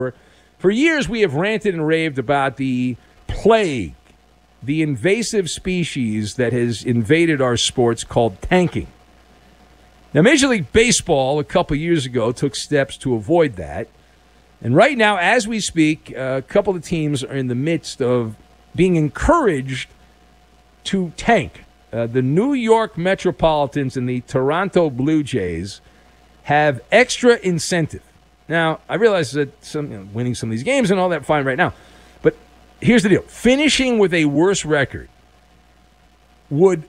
For years, we have ranted and raved about the plague, the invasive species that has invaded our sports called tanking. Now, Major League Baseball a couple years ago took steps to avoid that. And right now, as we speak, a couple of teams are in the midst of being encouraged to tank. The New York Metropolitans and the Toronto Blue Jays have extra incentive. Now, I realize that winning some of these games and all that, fine right now. But here's the deal. Finishing with a worse record would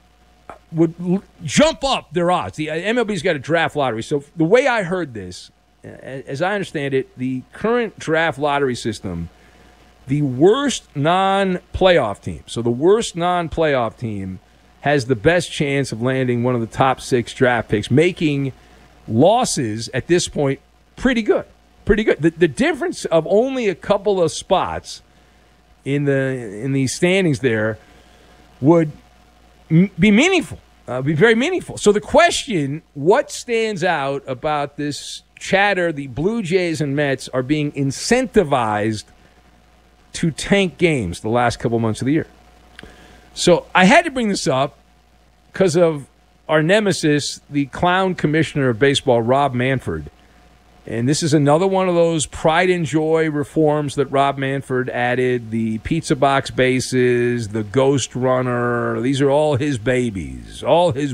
jump up their odds. The MLB's got a draft lottery. So the way I heard this, as I understand it, the current draft lottery system, the worst non-playoff team, so the worst non-playoff team has the best chance of landing one of the top 6 draft picks, making losses at this point pretty good. Pretty good. The difference of only a couple of spots in the standings there would be meaningful, be very meaningful. So the question, what stands out about this chatter, the Blue Jays and Mets are being incentivized to tank games the last couple months of the year. So I had to bring this up because of our nemesis, the clown commissioner of baseball, Rob Manfred. And this is another one of those pride and joy reforms that Rob Manfred added, the pizza box bases, the ghost runner. These are all his babies,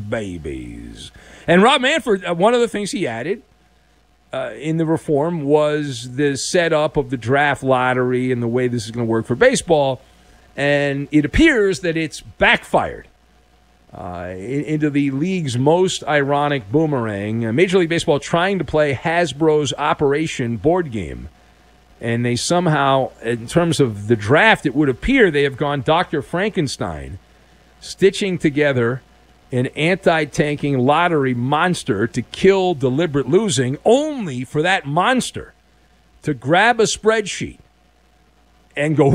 And Rob Manfred, one of the things he added in the reform was the setup of the draft lottery and the way this is going to work for baseball. And it appears that it's backfired into the league's most ironic boomerang. Major League Baseball trying to play Hasbro's Operation board game. And they somehow, in terms of the draft, it would appear they have gone Dr. Frankenstein, stitching together an anti-tanking lottery monster to kill deliberate losing, only for that monster to grab a spreadsheet and go,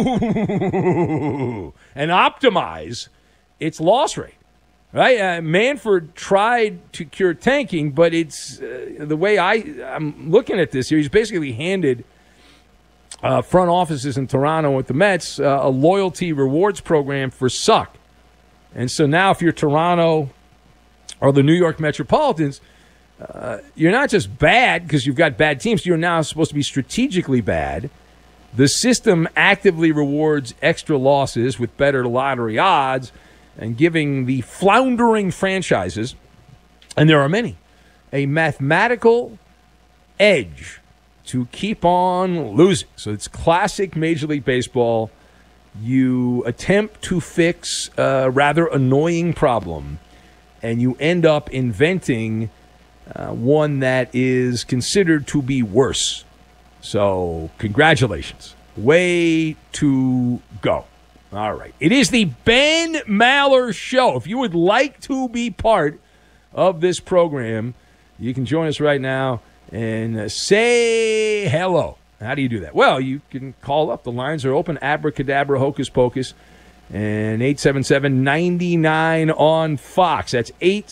and optimize its loss rate. Right? Manfred tried to cure tanking, but it's the way I'm looking at this here, he's basically handed front offices in Toronto with the Mets a loyalty rewards program for suck. And so now if you're Toronto or the New York Metropolitans, you're not just bad because you've got bad teams. You're now supposed to be strategically bad. The system actively rewards extra losses with better lottery odds and giving the floundering franchises, and there are many, a mathematical edge to keep on losing. So it's classic Major League Baseball. You attempt to fix a rather annoying problem, and you end up inventing one that is considered to be worse. So congratulations. Way to go. All right. It is the Ben Maller Show. If you would like to be part of this program, you can join us right now and say hello. How do you do that? Well, you can call up. The lines are open. Abracadabra, hocus pocus. And 877-99 on Fox. That's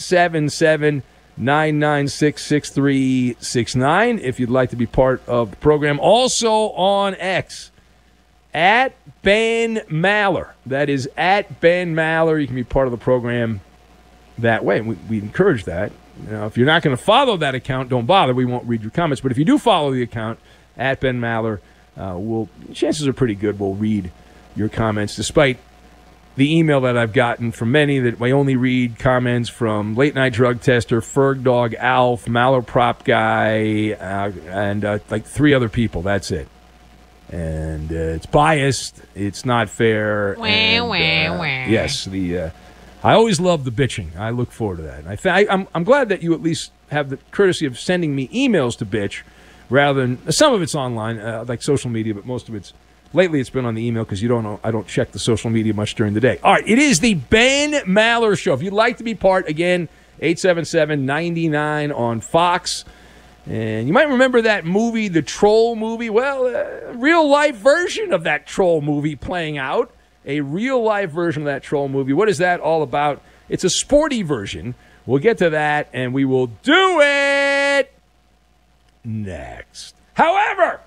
877-996-6369 if you'd like to be part of the program. Also on X, at Ben Maller. That is at Ben Maller. You can be part of the program that way. We encourage that. Now, if you're not going to follow that account, don't bother. We won't read your comments. But if you do follow the account, at Ben Maller, chances are pretty good we'll read your comments, despite the email that I've gotten from many that I only read comments from Late Night Drug Tester, Ferg Dog, Alf, Maller Prop Guy, and like 3 other people. That's it. And it's biased. It's not fair. Yes, I always love the bitching. I look forward to that. And I'm glad that you at least have the courtesy of sending me emails to bitch, rather than some of it's online, like social media, but most of lately it's been on the email because I don't check the social media much during the day. All right, it is the Ben Maller Show. If you'd like to be part, again, 877-99 on Fox. And you might remember that movie, the Troll movie. Well, a real-life version of that Troll movie playing out. A real-life version of that Troll movie. What is that all about? It's a sporty version. We'll get to that, and we will do it next. However,